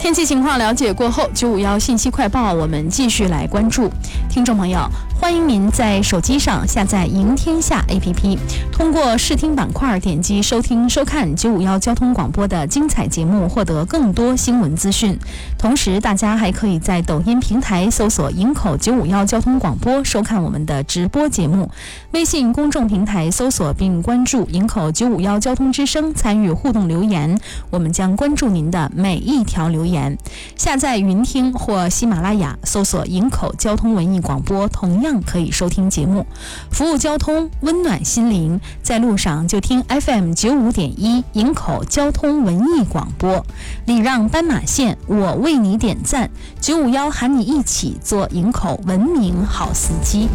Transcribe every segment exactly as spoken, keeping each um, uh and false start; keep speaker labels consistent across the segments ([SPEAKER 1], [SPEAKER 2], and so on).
[SPEAKER 1] 天气情况了解过后，九五一信息快报我们继续来关注。听众朋友，欢迎您在手机上下载赢天下 A P P， 通过视听板块点击收听收看九五一交通广播的精彩节目，获得更多新闻资讯。同时大家还可以在抖音平台搜索营口九五一交通广播收看我们的直播节目，微信公众平台搜索并关注营口九五一交通之声，参与互动留言，我们将关注您的每一条留言。下载云听或喜马拉雅搜索营口交通文艺广播，同样可以收听节目。服务交通，温暖心灵，在路上就听 F M 九五点一营口交通文艺广播。礼让斑马线，我为你点赞。九五一喊你一起做营口文明好司机。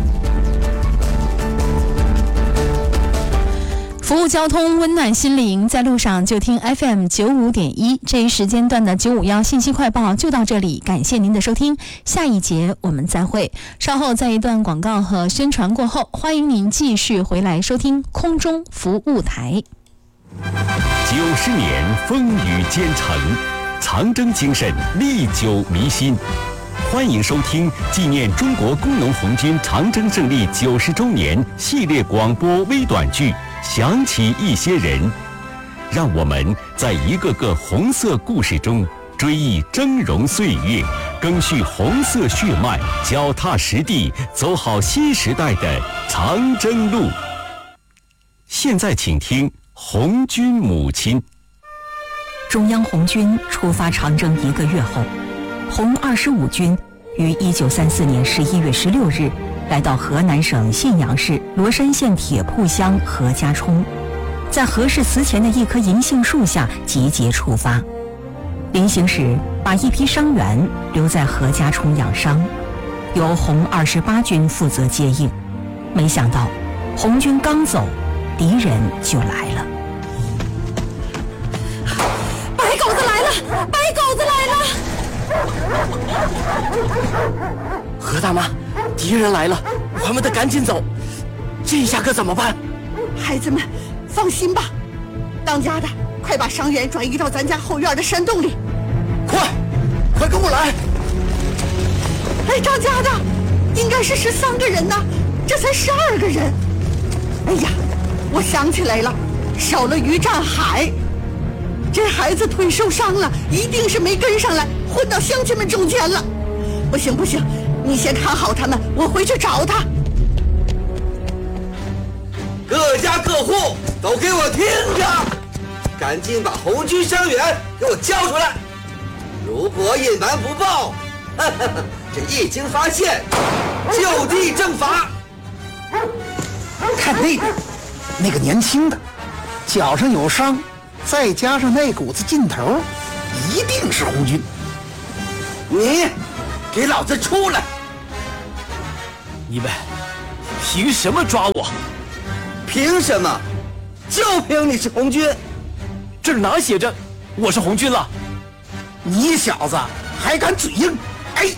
[SPEAKER 1] 服务交通，温暖心灵，在路上就听 F M 九五点一。这一时间段的九五一信息快报就到这里，感谢您的收听，下一节我们再会。稍后在一段广告和宣传过后，欢迎您继续回来收听空中服务台。
[SPEAKER 2] 九十年风雨兼程，长征精神历久弥新。欢迎收听纪念中国工农红军长征胜利九十周年系列广播微短剧《想起一些人》，让我们在一个个红色故事中追忆峥嵘岁月，赓续红色血脉，脚踏实地，走好新时代的长征路。现在请听红军母亲。
[SPEAKER 3] 中央红军出发长征一个月后，红二十五军于一九三四年十一月十六日来到河南省信阳市罗山县铁铺乡何家冲，在何氏祠前的一棵银杏树下集结出发。临行时把一批伤员留在何家冲养伤，由红二十八军负责接应。没想到红军刚走，敌人就来了。
[SPEAKER 4] 白狗子来了，白狗子来了！
[SPEAKER 5] 何大妈，敌人来了，我们得赶紧走。这下可怎么办？
[SPEAKER 4] 孩子们放心吧，当家的快把伤员转移到咱家后院的山洞里。
[SPEAKER 5] 快快跟我来！
[SPEAKER 4] 哎，当家的应该是十三个人呢，这才十二个人。哎呀，我想起来了，少了于占海。这孩子腿受伤了，一定是没跟上来，混到乡亲们中间了。不行不行，你先看好他们，我回去找他。
[SPEAKER 6] 各家各户都给我听着，赶紧把红军伤员给我交出来。如果隐瞒不报，呵呵这一经发现，就地正法。
[SPEAKER 7] 看那边，那个年轻的，脚上有伤，再加上那股子劲头，一定是红军。
[SPEAKER 6] 你给老子出来！
[SPEAKER 5] 你们凭什么抓我？
[SPEAKER 6] 凭什么？就凭你是红军。
[SPEAKER 5] 这儿哪写着我是红军了？
[SPEAKER 7] 你小子还敢嘴硬！哎！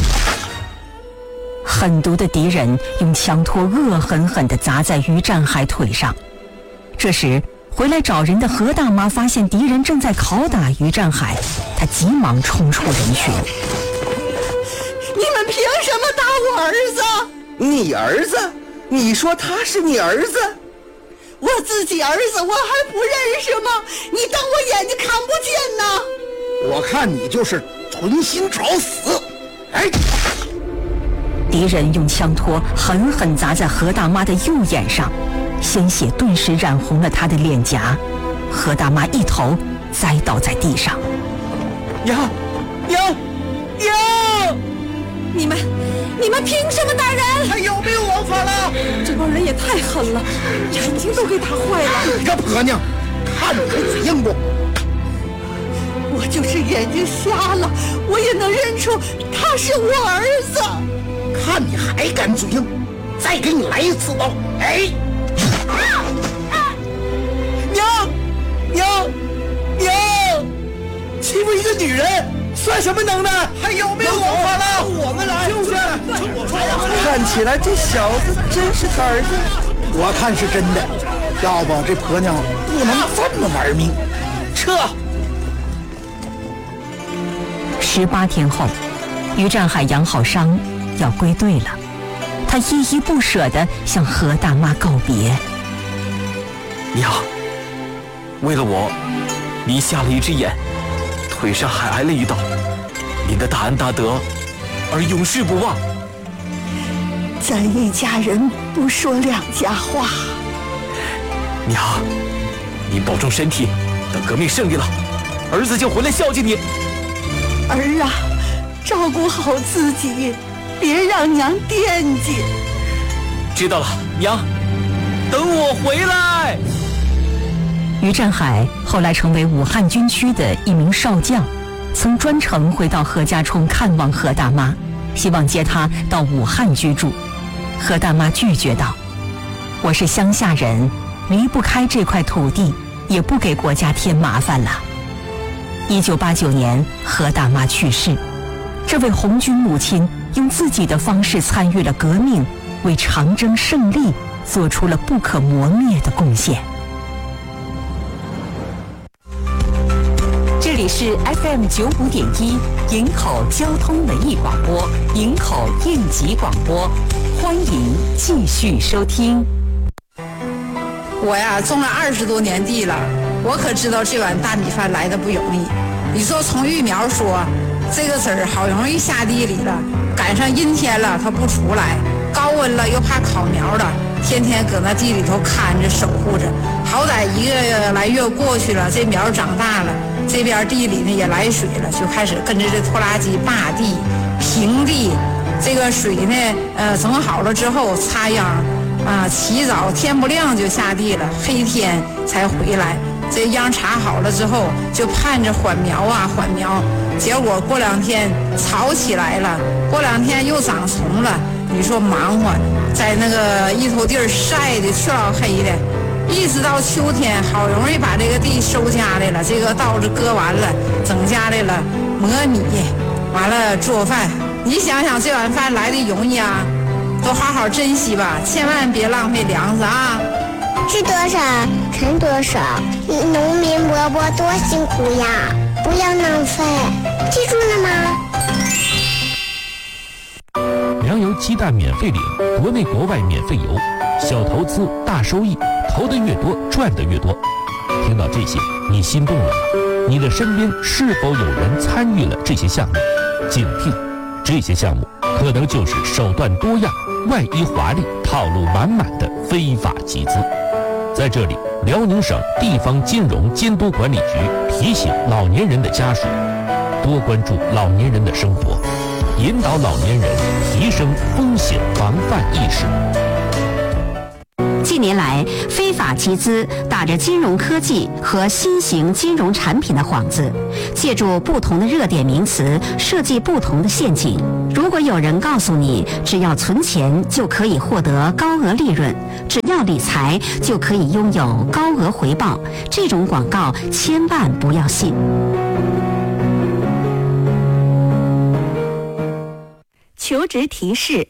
[SPEAKER 3] 狠毒的敌人用枪托恶狠狠地砸在于占海腿上。这时回来找人的何大妈发现敌人正在拷打于占海，她急忙冲出人群。
[SPEAKER 4] 你们凭什么打我儿子？
[SPEAKER 6] 你儿子？你说他是你儿子？
[SPEAKER 4] 我自己儿子我还不认识吗？你当我眼睛看不见呢？
[SPEAKER 7] 我看你就是存心找死！哎！
[SPEAKER 3] 敌人用枪托狠狠砸在何大妈的右眼上，鲜血顿时染红了她的脸颊。何大妈一头栽倒在地上。
[SPEAKER 5] 娘，娘，娘！
[SPEAKER 4] 你们，你们凭什么打人？
[SPEAKER 7] 还有没有王法了？
[SPEAKER 4] 这帮人也太狠了，眼睛都给打坏了。
[SPEAKER 7] 你个婆娘，看你还嘴硬不？
[SPEAKER 4] 我就是眼睛瞎了，我也能认出他是我儿子。
[SPEAKER 7] 看你还敢嘴硬，再给你来一次刀！哎！
[SPEAKER 5] 娘，娘，娘！欺负一个女人算什么能耐？
[SPEAKER 7] 还有没有王法了？
[SPEAKER 5] 我们来，
[SPEAKER 7] 就是。
[SPEAKER 6] 看起来这小子真是他儿子。
[SPEAKER 7] 我看是真的，要不这婆娘不能这么玩命。
[SPEAKER 6] 撤！
[SPEAKER 3] 十八天后，于占海养好伤，要归队了。他依依不舍地向何大妈告别。
[SPEAKER 5] 娘，为了我，您瞎了一只眼，腿上还挨了一刀。您的大恩大德，儿永世不忘。
[SPEAKER 4] 咱一家人不说两家话。
[SPEAKER 5] 娘，您保重身体，等革命胜利了，儿子就回来孝敬你。
[SPEAKER 4] 儿啊，照顾好自己，别让娘惦记。
[SPEAKER 5] 知道了，娘，等我回来。
[SPEAKER 3] 于占海后来成为武汉军区的一名少将，曾专程回到何家冲看望何大妈，希望接她到武汉居住。何大妈拒绝道：“我是乡下人，离不开这块土地，也不给国家添麻烦了。”一九八九年，何大妈去世，这位红军母亲用自己的方式参与了革命，为长征胜利做出了不可磨灭的贡献。这里是 F M 九五点一营口交通文艺广播，营口应急广播，欢迎继续收听。
[SPEAKER 8] 我呀，种了二十多年地了，我可知道这碗大米饭来的不容易。你说从育苗说，这个籽儿好容易下地里了，赶上阴天了它不出来，高温了又怕烤苗了，天天搁那地里头看着守护着。好歹一个来月过去了，这苗长大了，这边地里呢也来水了，就开始跟着这拖拉机扒地、平地。这个水呢，呃，整好了之后插秧，啊，起早天不亮就下地了，黑天才回来。这秧插好了之后，就盼着缓苗啊缓苗，结果过两天草起来了，过两天又长虫了。你说忙活，在那个一头地儿晒的黢黑的，一直到秋天，好容易把这个地收家来了，这个稻子割完了，整家来了磨米，完了做饭。你想想这碗饭来的容易啊，都好好珍惜吧，千万别浪费粮食啊。
[SPEAKER 9] 吃多少存多少，农民伯伯多辛苦呀，不要浪费，记住了吗？
[SPEAKER 10] 粮油鸡蛋免费领，国内国外免费邮，小投资大收益，投的越多赚的越多。听到这些，你心动了吗？你的身边是否有人参与了这些项目？警惕，这些项目可能就是手段多样、外衣华丽、套路满满的非法集资。在这里，辽宁省地方金融监督管理局提醒老年人的家属，多关注老年人的生活，引导老年人提升风险防范意识。
[SPEAKER 11] 近年来，非法集资打着金融科技和新型金融产品的幌子，借助不同的热点名词设计不同的陷阱。如果有人告诉你，只要存钱就可以获得高额利润，只要理财就可以拥有高额回报，这种广告千万不要信。
[SPEAKER 12] 求职提示：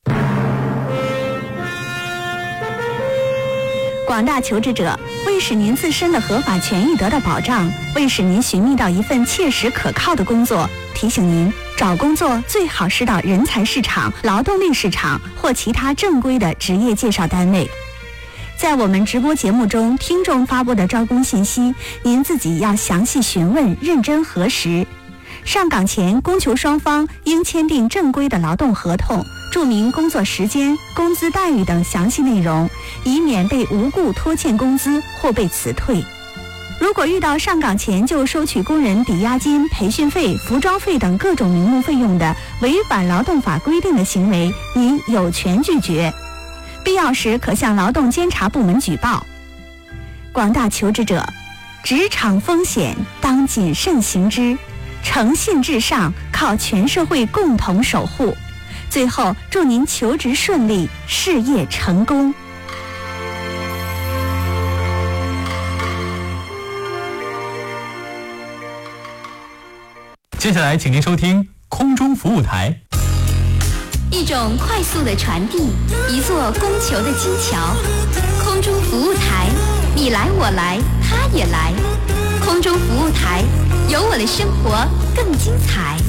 [SPEAKER 12] 广大求职者，为使您自身的合法权益得到保障，为使您寻觅到一份切实可靠的工作，提醒您，找工作最好是到人才市场、劳动力市场或其他正规的职业介绍单位。在我们直播节目中，听众发布的招工信息，您自己要详细询问，认真核实。上岗前，供求双方应签订正规的劳动合同，注明工作时间、工资待遇等详细内容，以免被无故拖欠工资或被辞退。如果遇到上岗前就收取工人抵押金、培训费、服装费等各种名目费用的违反劳动法规定的行为，您有权拒绝，必要时可向劳动监察部门举报。广大求职者，职场风险当谨慎行之，诚信至上，靠全社会共同守护。最后，祝您求职顺利，事业成功。
[SPEAKER 13] 接下来，请您收听空中服务台。
[SPEAKER 14] 一种快速的传递，一座供求的金桥。空中服务台，你来我来，他也来。空中服务台，有我的生活更精彩。